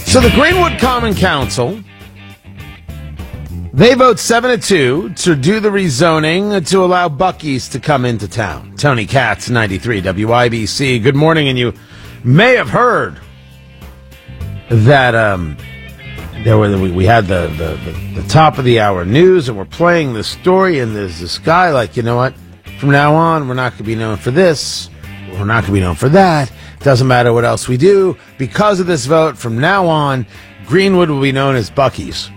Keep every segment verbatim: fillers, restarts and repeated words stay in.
So the Greenwood Common Council, they vote seven to two to do the rezoning to allow Buc-ee's to come into town. Tony Katz, ninety-three W I B C. Good morning, and you may have heard that um, there were we, we had the, the, the, the top of the hour news, and we're playing this story, and there's this guy like, you know what, from now on, we're not going to be known for this, we're not going to be known for that. Doesn't matter what else we do. Because of this vote, from now on, Greenwood will be known as Buc-ee's.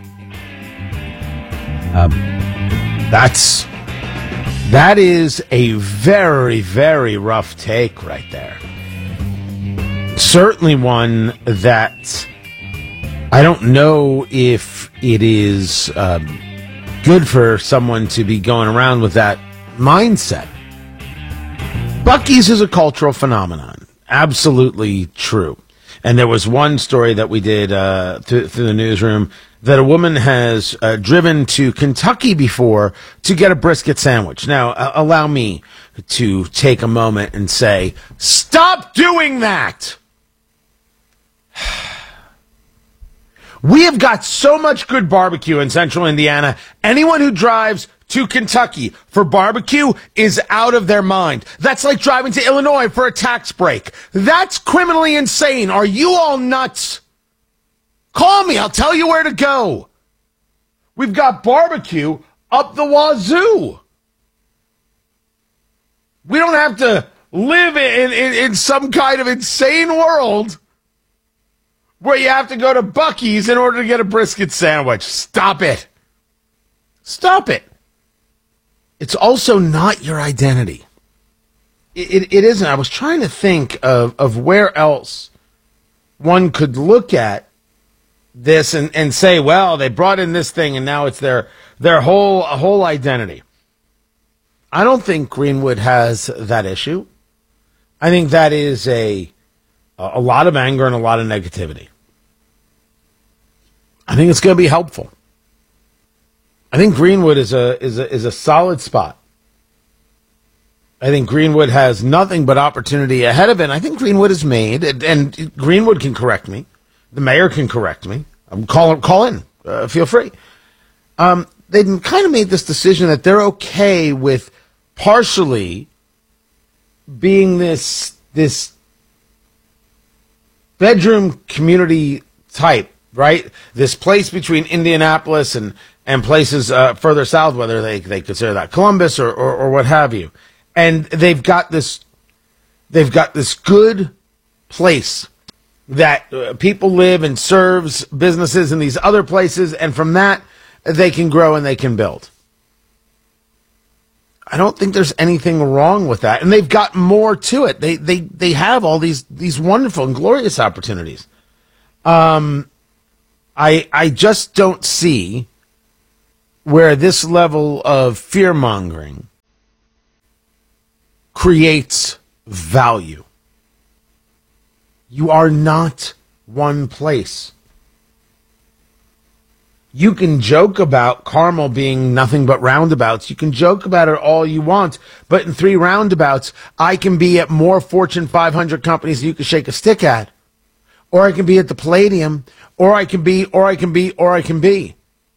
Um, that's that is a very, very rough take right there. Certainly one that I don't know if it is um, good for someone to be going around with that mindset. Buc-ee's is a cultural phenomenon. Absolutely true. And there was one story that we did uh, through, through the newsroom that a woman has uh, driven to Kentucky before to get a brisket sandwich. Now, uh, allow me to take a moment and say, stop doing that! We have got so much good barbecue in central Indiana. Anyone who drives to Kentucky for barbecue is out of their mind. That's like driving to Illinois for a tax break. That's criminally insane. Are you all nuts? Call me. I'll tell you where to go. We've got barbecue up the wazoo. We don't have to live in, in, in some kind of insane world where you have to go to Buc-ee's in order to get a brisket sandwich. Stop it. Stop it. It's also not your identity. It, it, it isn't. I was trying to think of, of where else one could look at this and, and say, well, they brought in this thing and now it's their their whole whole identity. I don't think Greenwood has that issue. I think that is a a lot of anger and a lot of negativity. I think it's going to be helpful. I think Greenwood is a is a is a solid spot. I think Greenwood has nothing but opportunity ahead of it. And I think Greenwood is made, and, and Greenwood can correct me. The mayor can correct me. Um, call call in. Uh, feel free. Um, they kind of made this decision that they're okay with partially being this this bedroom community type, right? This place between Indianapolis and and places uh, further south, whether they, they consider that Columbus or, or, or what have you. And they've got this they've got this good place that uh, people live and serves businesses in these other places, and from that, they can grow and they can build. I don't think there's anything wrong with that. And they've got more to it. They they they have all these these wonderful and glorious opportunities. Um, I I just don't see where this level of fear-mongering creates value. You are not one place. You can joke about Carmel being nothing but roundabouts. You can joke about it all you want, but in three roundabouts, I can be at more Fortune five hundred companies than you can shake a stick at. Or I can be at the Palladium, or I can be, or I can be, or I can be.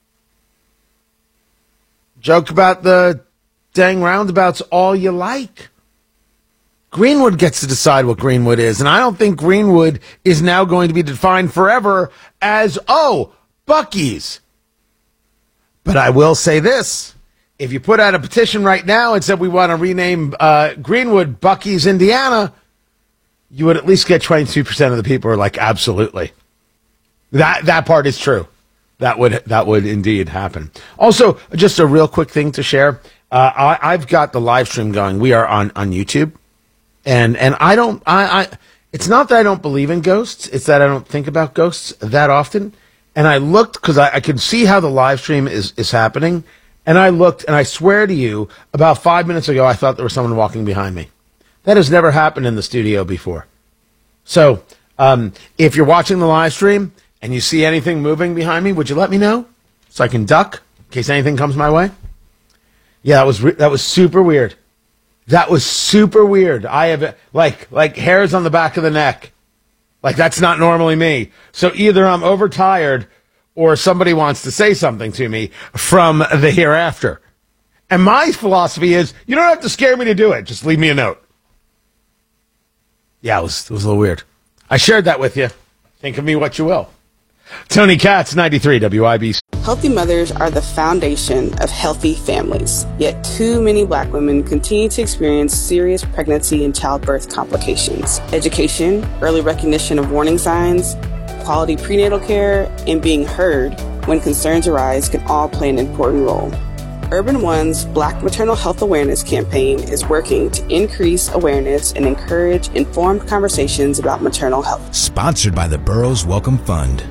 Joke about the dang roundabouts all you like. Greenwood gets to decide what Greenwood is, and I don't think Greenwood is now going to be defined forever as, oh, Buc-ee's. But I will say this. If you put out a petition right now and said we want to rename uh, Greenwood Buc-ee's Indiana, you would at least get twenty-two percent of the people who are like, absolutely. That that part is true. That would that would indeed happen. Also, just a real quick thing to share. Uh, I, I've got the live stream going. We are on, on YouTube. And and I don't, I, I it's not that I don't believe in ghosts. It's that I don't think about ghosts that often. And I looked, because I, I could see how the live stream is, is happening. And I looked, and I swear to you, about five minutes ago, I thought there was someone walking behind me. That has never happened in the studio before. So, um, if you're watching the live stream and you see anything moving behind me, would you let me know so I can duck in case anything comes my way? Yeah, that was re- that was super weird. That was super weird. I have like like hairs on the back of the neck. Like, that's not normally me. So either I'm overtired or somebody wants to say something to me from the hereafter. And my philosophy is, you don't have to scare me to do it. Just leave me a note. Yeah, it was, it was a little weird. I shared that with you. Think of me what you will. Tony Katz, ninety-three W I B C. Healthy mothers are the foundation of healthy families. Yet too many Black women continue to experience serious pregnancy and childbirth complications. Education, early recognition of warning signs, quality prenatal care, and being heard when concerns arise can all play an important role. Urban One's Black Maternal Health Awareness campaign is working to increase awareness and encourage informed conversations about maternal health. Sponsored by the Burroughs Welcome Fund.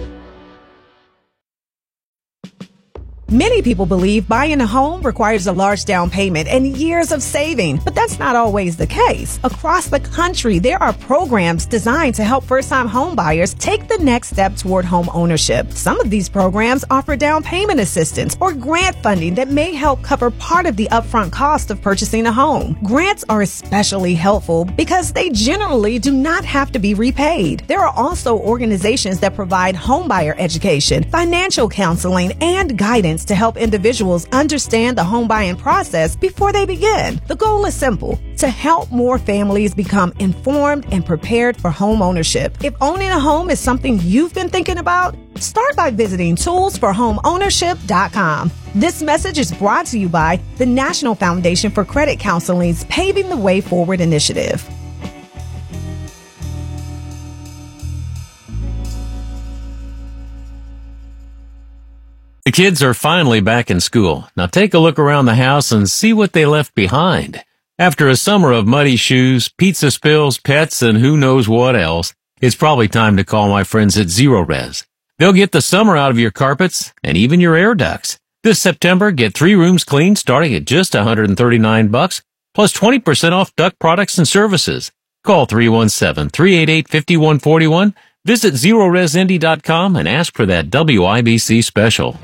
Many people believe buying a home requires a large down payment and years of saving, but that's not always the case. Across the country, there are programs designed to help first-time home buyers take the next step toward home ownership. Some of these programs offer down payment assistance or grant funding that may help cover part of the upfront cost of purchasing a home. Grants are especially helpful because they generally do not have to be repaid. There are also organizations that provide homebuyer education, financial counseling, and guidance to help individuals understand the home buying process before they begin. The goal is simple: to help more families become informed and prepared for home ownership. If owning a home is something you've been thinking about, start by visiting tools for home ownership dot com. This message is brought to you by the National Foundation for Credit Counseling's Paving the Way Forward initiative. The kids are finally back in school. Now take a look around the house and see what they left behind. After a summer of muddy shoes, pizza spills, pets, and who knows what else, it's probably time to call my friends at Zero Res. They'll get the summer out of your carpets and even your air ducts. This September, get three rooms cleaned starting at just one hundred thirty-nine bucks, plus twenty percent off duct products and services. Call three one seven, three eight eight, five one four one. Visit zero res indy dot com and ask for that W I B C special.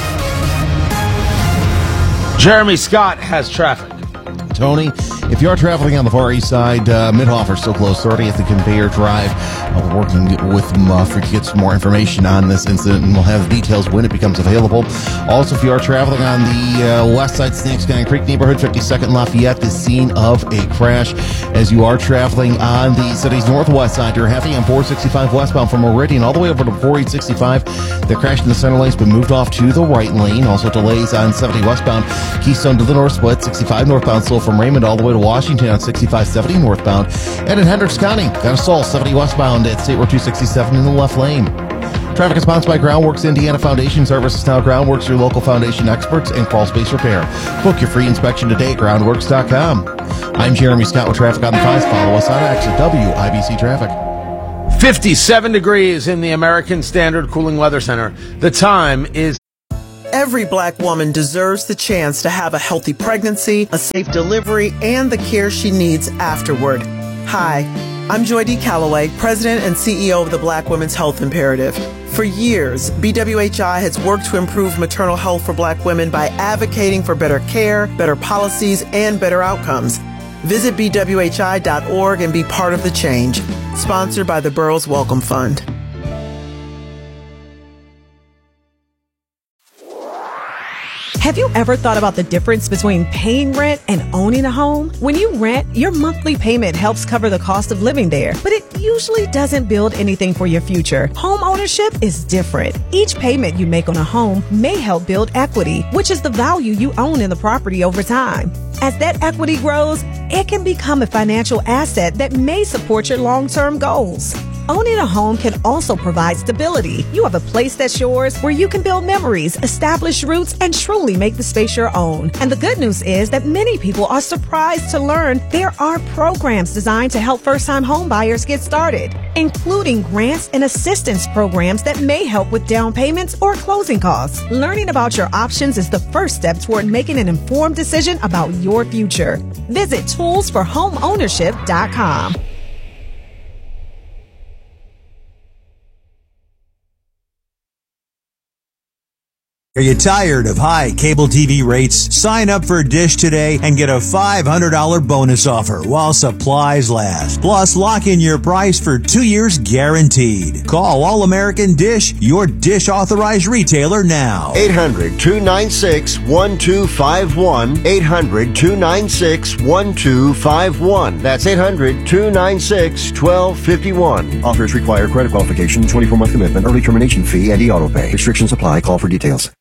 Jeremy Scott has traffic. Tony, if you are traveling on the Far East Side, uh, Midhoff still closed, thirtieth and Conveyor Drive. Uh, we're working with Muff to get some more information on this incident, and we'll have details when it becomes available. Also, if you are traveling on the uh, west side, Snakes Canyon Creek neighborhood, fifty-second Lafayette, the scene of a crash. As you are traveling on the city's northwest side, you're heavy on four sixty-five westbound from Meridian all the way over to four eight sixty-five. The crash in the center lane has been moved off to the right lane. Also delays on seventy westbound, Keystone to the north split, sixty-five northbound, slow from Raymond all the way to Washington on sixty-five seventy northbound. And in Hendricks County, got a stall seventy westbound at State Road two sixty-seven in the left lane. Traffic is sponsored by Groundworks Indiana Foundation Services. Now Groundworks, your local foundation experts in crawl space repair. Book your free inspection today at groundworks dot com. I'm Jeremy Scott with traffic on the fives. Follow us on X at W I B C Traffic. fifty-seven degrees in the American Standard Cooling Weather Center. The time is... Every Black woman deserves the chance to have a healthy pregnancy, a safe delivery, and the care she needs afterward. Hi, I'm Joy D. Calloway, President and C E O of the Black Women's Health Imperative. For years, B W H I has worked to improve maternal health for Black women by advocating for better care, better policies, and better outcomes. Visit B W H I dot org and be part of the change. Sponsored by the Burroughs Welcome Fund. Have you ever thought about the difference between paying rent and owning a home? When you rent, your monthly payment helps cover the cost of living there, but it usually doesn't build anything for your future. Home ownership is different. Each payment you make on a home may help build equity, which is the value you own in the property over time. As that equity grows, it can become a financial asset that may support your long-term goals. Owning a home can also provide stability. You have a place that's yours where you can build memories, establish roots, and truly make the space your own. And the good news is that many people are surprised to learn there are programs designed to help first-time home buyers get started, including grants and assistance programs that may help with down payments or closing costs. Learning about your options is the first step toward making an informed decision about your future. Visit tools for home ownership dot com. Are you tired of high cable T V rates? Sign up for Dish today and get a five hundred dollars bonus offer while supplies last. Plus, lock in your price for two years guaranteed. Call All American Dish, your Dish authorized retailer now. eight hundred, two nine six, one two five one. eight hundred, two nine six, one two five one. That's eight hundred, two nine six, one two five one. Offers require credit qualification, twenty-four month commitment, early termination fee, and e-auto pay. Restrictions apply. Call for details.